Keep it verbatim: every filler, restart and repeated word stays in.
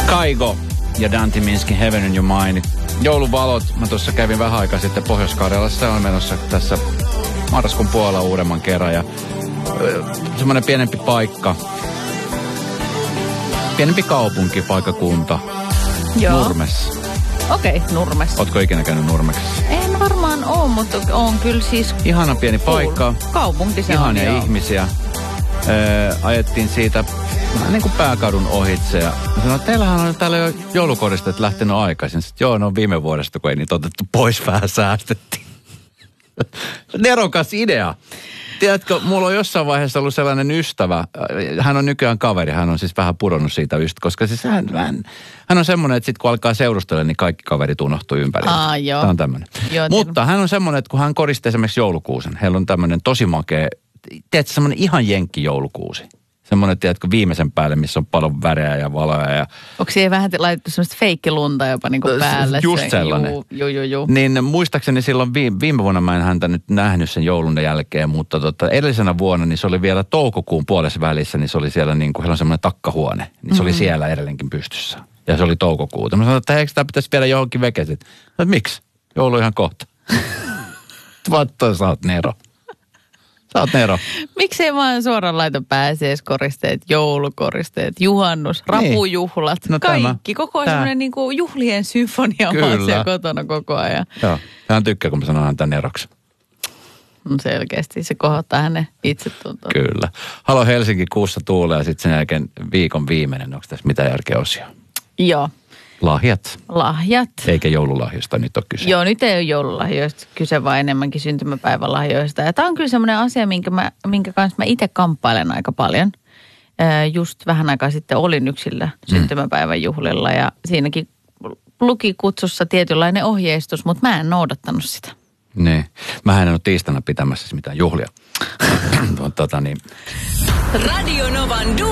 Kaigo ja Dante Minskin Heaven in Your Mind. Jouluvalot. Mä tuossa kävin vähän aikaa sitten Pohjois-Karjalassa. On menossa tässä marraskuun puolella uudemman kerran. Ja semmoinen pienempi paikka. Pienempi kaupunki, paikkakunta. Joo. Nurmes. Okei, okay, Nurmes. Ootko ikinä käynyt Nurmeksessa? En varmaan ole, mutta on kyllä siis... Ihana pieni paikka. Kaupunki se ihania on, joo. ihmisiä. Öö, ajettiin siitä niin kuin pääkadun ohitse ja sanoin, että teillähän on täällä jo joulukoristeet lähtenyt aikaisin. Sitten joo, no viime vuodesta, kun ei niitä otettu pois, vähän säästettiin. Nerokas idea. Tiedätkö, mulla on jossain vaiheessa ollut sellainen ystävä, hän on nykyään kaveri, hän on siis vähän pudonnut siitä ystä, koska siis hän, hän, hän on semmoinen, että sitten kun alkaa seurustella, niin kaikki kaverit unohtuu ympäriltä. Aa, joo. Tämä on tämmöinen. Joo, mutta hän on semmoinen, että kun hän koristi esimerkiksi joulukuusen, heillä on tämmöinen tosi makea, tiedätkö, semmoinen ihan jenkki joulukuusi. Semmoinen, tiedätkö, viimeisen päälle, missä on paljon värejä ja valoja. Ja... Onko siihen vähän laitettu semmoista feikkilunta jopa niin kuin päälle? Just sellainen. Juu, juu, juu, juu. Niin muistaakseni silloin viime, viime vuonna mä en häntä nyt nähnyt sen joulun jälkeen, mutta tota, edellisenä vuonna niin se oli vielä toukokuun puolessa välissä, niin se oli siellä niin kuin, heillä on semmoinen takkahuone, niin se mm-hmm. oli siellä edelleenkin pystyssä. Ja se oli toukokuuta. Mä sanoin, että eikö tämä pitäisi viedä johonkin vekesit? Mä miksi? Joulu ihan kohta. Vattoin, sä oot Nero. Sä oot Nero. Miksei vaan suoraan laita pääsiäiskoristeet, joulukoristeet, juhannus, rapujuhlat, niin. No kaikki. Tämä, koko semmoinen niin kuin juhlien symfonia on siellä kotona koko ajan. Joo, hän tykkää, kun mä sanon häntä Neroksi. No selkeästi, se kohottaa hänen itsetuntoon. Kyllä. Halo Helsinki, kuussa tuulee ja sitten sen jälkeen viikon viimeinen. Onko tässä mitään järkeä osia? Joo. Lahjat. Lahjat. Eikä joululahjoista nyt ole kyse. Joo, nyt ei ole joululahjoista kyse, vaan enemmänkin syntymäpäivälahjoista. Ja tämä on kyllä semmoinen asia, minkä, mä, minkä kanssa mä itse kamppailen aika paljon. Just vähän aikaa sitten olin yksillä syntymäpäivän juhlilla ja siinäkin luki kutsussa tietynlainen ohjeistus, mutta mä en noudattanut sitä. Niin. Mähän en ole tiistaina pitämässä mitään juhlia. tota niin. Radio Novan